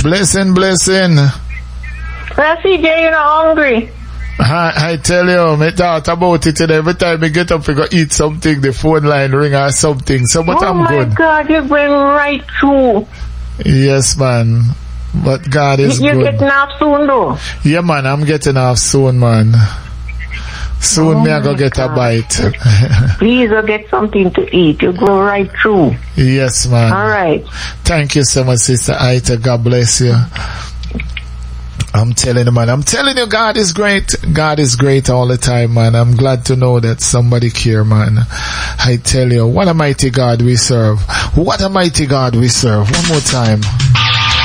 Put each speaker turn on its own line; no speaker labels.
Blessing.
Well, CJ, you're not hungry.
I tell you, me thought about it today. Every time I get up, I go eat something, the phone line ring or something. So, but I'm good. Oh
my God, you're going right through.
Yes, man. But God is good.
You're getting off soon, though?
Yeah, man, I'm getting off soon, man. Soon me I go get a bite.
Please go get something to eat. You go right through.
Yes, man.
All right.
Thank you so much, Sister Aita. God bless you. I'm telling you, man. I'm telling you, God is great. God is great all the time, man. I'm glad to know that somebody care, man. I tell you, what a mighty God we serve. What a mighty God we serve. One more time.